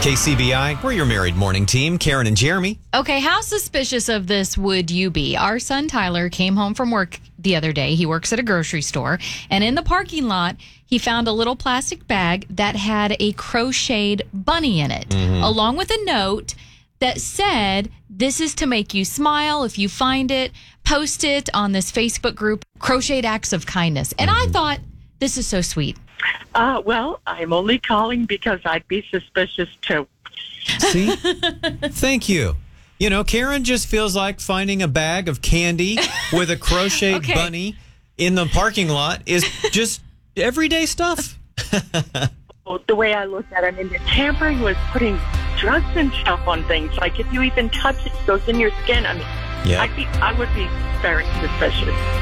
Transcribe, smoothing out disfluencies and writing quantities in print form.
KCBI, we're your married morning team, Karen and Jeremy. Okay, how suspicious of this would you be? Our son Tyler came home from work the other day. He works at a grocery store. And in the parking lot, he found a little plastic bag that had a crocheted bunny in it, along with a note that said, "This is to make you smile. If you find it, post it on this Facebook group, Crocheted Acts of Kindness." And I thought, this is so sweet. Well, I'm only calling because I'd be suspicious too. See? Thank you. You know, Karen just feels like finding a bag of candy with a crocheted bunny in the parking lot is just everyday stuff. The way I look at it, I mean, the tampering was putting drugs and stuff on things. Like if you even touch it, it goes in your skin. I mean, Yeah. I would be very suspicious.